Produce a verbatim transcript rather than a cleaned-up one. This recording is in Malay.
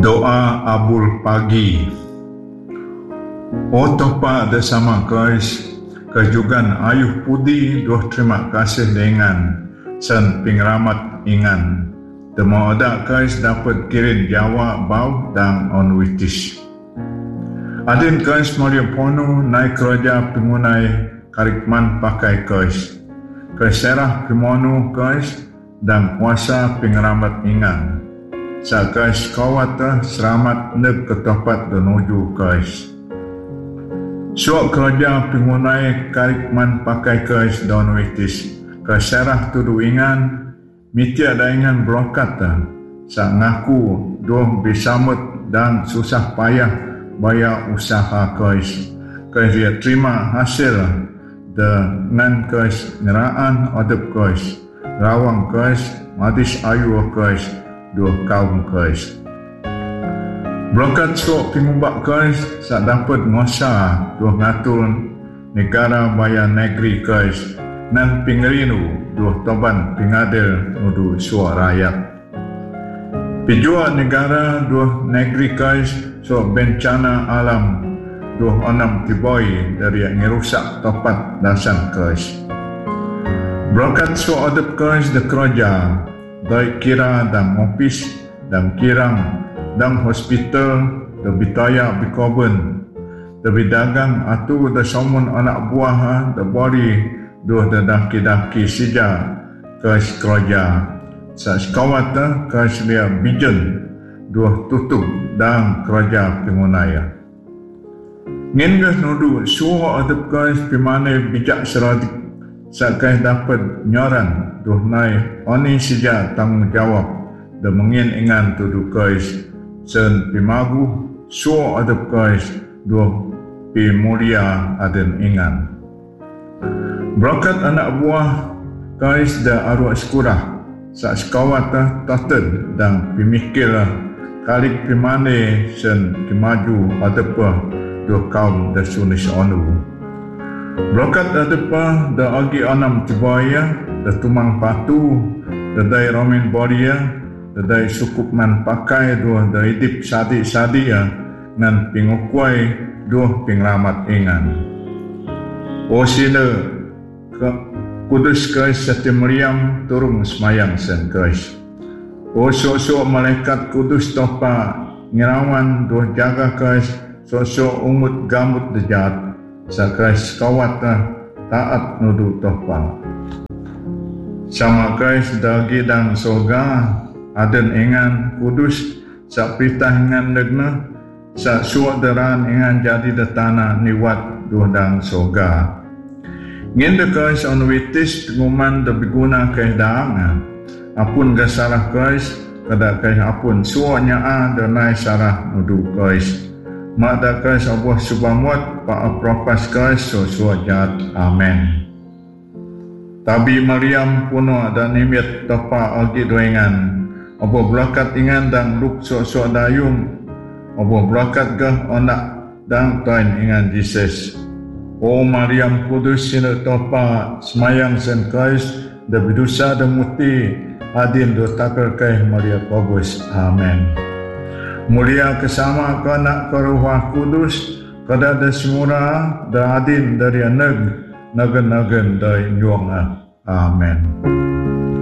Doa Abul Pagi. O topa bersama kais, kejugan ayuh pudi doh terima kasih dengan sen pingramat ingan. Temo ada kais dapat kirim Jawa bau dan onwitis. Adin kais Maria Pono naik kerja pengunai karikman pakai kais. Keserah pimono kais dan kuasa pingramat ingan. Sa kais kawata selamat neb ketopat menuju kais. Suak kerja pengunai karikman pakai kais don witis. Keserah tudu ingan, mitia daingan blokata. Sa ngaku doh bisamut dan susah payah bayar usaha kais. Kais dia terima hasil dengan kais ngeraan odep kais. Rawang kais, madis ayu kais. Dua kaum kais. Blokat sok pengubak kais sak dapat ngosa dua ngatul negara bayar negeri kais nan pingerinu dua toban pingadil nudu suar rakyat. Pijua negara dua negeri kais sok bencana alam dua enam tiboi dari yang ngerusak topat dasan kais. Blokat sok adep kais de kerja dari kira dan ofis dan kirang dan hospital lebih taya bikoben lebih dagang atu da somun anak buah da bori doh da daki-daki sija kais kerja sa skawata kais dia bijen doh tutup dan kerja pengunaya ngengah nudu suha adep kais pimane bijak seradik sa kais dapat nyoran doh nai oni sija tanggungjawab da mengin ingan tudu kais sen pimagu so adep kais doh pi mulia aden ingan. Berkat anak buah kais da arwah sekurah sa sekawata taten dan pimikir kalik pimane sen kimaju adepah doh kaum da sunis onu. Berkat adepah da agi anam tibaya da tumang patu da dai romin boria da dai sukup man pakai dua da idip sadi-sadi ya ngan pingukwai dua pingramat ingan. O sila ke kudus kais sati Maryam turung semayang sen kais. O sosok malaikat kudus topa ngirawan dua jaga kais sosok umut gamut dejat sa kais kawata taat nudu topa. Sama kais dagi dan soga aden ingan kudus sa pitah ingan legna sa suadaran ingan jadi de tanah niwat duh dang soga. Ngin de kais onwitis penguman de biguna kais daangan. Apun ga sarah kais kada kais apun suanya a de nai sarah nudu kais. Mak da kais Allah subhamut pa apropas kais so suajat. Amen. Tabi Maryam puno dan nimit topa agi doengan. Abo belakat ingan dan luk sok-sok dayung. Abo belakat gah onak dan tuan ingan Jesus. O Maryam kudus sina topa semayang sen kais da bidusa da muti adin do takar kai Maria Kobus. Amen. Mulia kesama kanak keruah kudus kada da semura da adin dari neg nagen-nagen da nyuang. Amen.